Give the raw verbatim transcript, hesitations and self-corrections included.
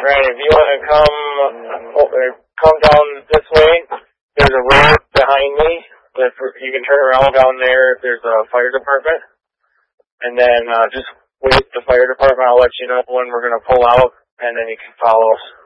Right, if you want to come, uh, come down this way, there's a road behind me. If you can turn around down there if there's a fire department. And then uh, just wait the fire department. I'll let you know when we're going to pull out, and then you can follow us.